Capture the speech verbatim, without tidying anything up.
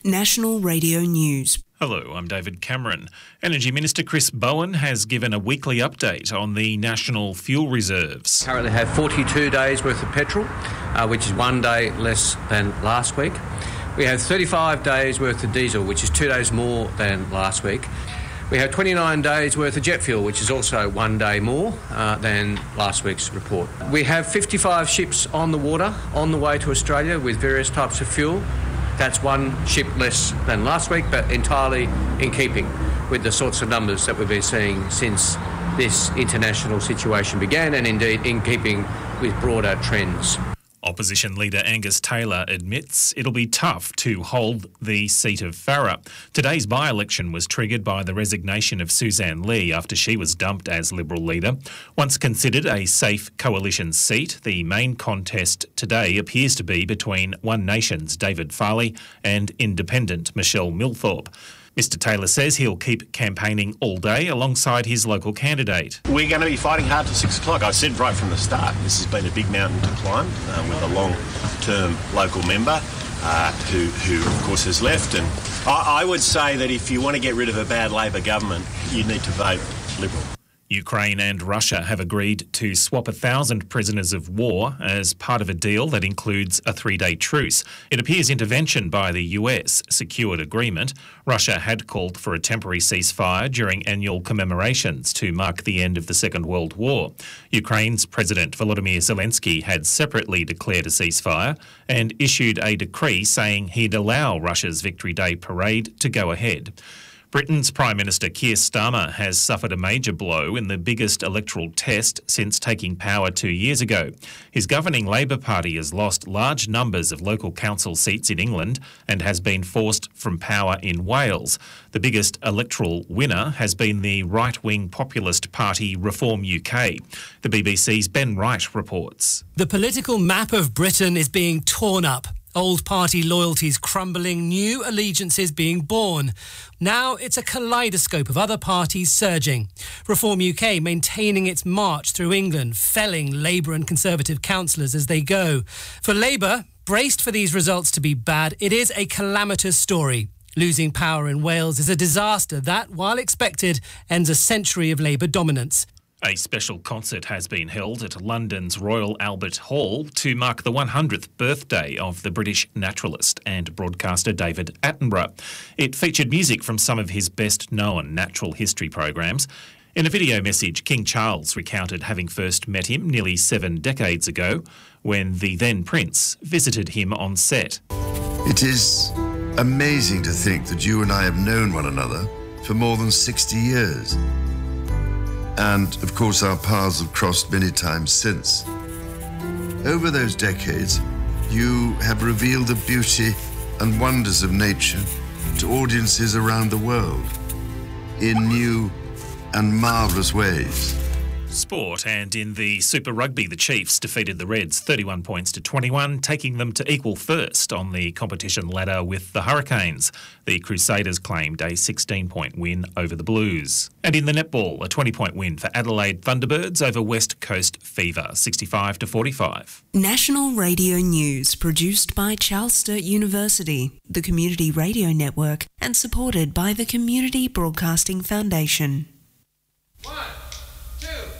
National Radio News. Hello, I'm David Cameron. Energy Minister Chris Bowen has given a weekly update on the national fuel reserves. Currently have forty-two days worth of petrol, uh, which is one day less than last week. We have thirty-five days worth of diesel, which is two days more than last week. We have twenty-nine days worth of jet fuel, which is also one day more uh, than last week's report. We have fifty-five ships on the water on the way to Australia with various types of fuel. That's one ship less than last week, but entirely in keeping with the sorts of numbers that we've been seeing since this international situation began, and indeed in keeping with broader trends. Opposition leader Angus Taylor admits it'll be tough to hold the seat of Farrer. Today's by-election was triggered by the resignation of Suzanne Lee after she was dumped as Liberal leader. Once considered a safe coalition seat, the main contest today appears to be between One Nation's David Farley and Independent Michelle Milthorpe. Mister Taylor says he'll keep campaigning all day alongside his local candidate. We're going to be fighting hard till six o'clock. I said right from the start, this has been a big mountain to climb um, with a long-term local member uh, who, who, of course, has left. And I, I would say that if you want to get rid of a bad Labor government, you need to vote Liberal. Ukraine and Russia have agreed to swap a thousand prisoners of war as part of a deal that includes a three-day truce. It appears intervention by the U S secured agreement. Russia had called for a temporary ceasefire during annual commemorations to mark the end of the Second World War. Ukraine's President Volodymyr Zelensky had separately declared a ceasefire and issued a decree saying he'd allow Russia's Victory Day parade to go ahead. Britain's Prime Minister Keir Starmer has suffered a major blow in the biggest electoral test since taking power two years ago. His governing Labor Party has lost large numbers of local council seats in England and has been forced from power in Wales. The biggest electoral winner has been the right-wing populist party Reform U K. The B B C's Ben Wright reports. The political map of Britain is being torn up. Old party loyalties crumbling, new allegiances being born. Now it's a kaleidoscope of other parties surging. Reform U K maintaining its march through England, felling Labour and Conservative councillors as they go. For Labour, braced for these results to be bad, it is a calamitous story. Losing power in Wales is a disaster that, while expected, ends a century of Labour dominance. A special concert has been held at London's Royal Albert Hall to mark the one hundredth birthday of the British naturalist and broadcaster David Attenborough. It featured music from some of his best-known natural history programs. In a video message, King Charles recounted having first met him nearly seven decades ago when the then Prince visited him on set. It is amazing to think that you and I have known one another for more than sixty years. And, of course, our paths have crossed many times since. Over those decades, you have revealed the beauty and wonders of nature to audiences around the world in new and marvellous ways. Sport, and in the Super Rugby, the Chiefs defeated the Reds thirty-one points to twenty-one, taking them to equal first on the competition ladder with the Hurricanes. The Crusaders claimed a sixteen-point win over the Blues. And in the netball, a twenty-point win for Adelaide Thunderbirds over West Coast Fever, sixty-five to forty-five. National Radio News, produced by Charles Sturt University, the Community Radio Network, and supported by the Community Broadcasting Foundation. One, two.